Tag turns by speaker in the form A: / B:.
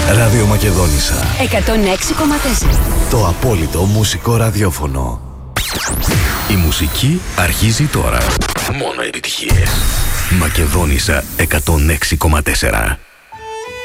A: Ραδιομακεδόνισσα
B: 106,4.
A: Το απόλυτο μουσικό ραδιόφωνο.
C: Η μουσική αρχίζει τώρα. Μόνο επιτυχίες. Μακεδόνισσα 106,4.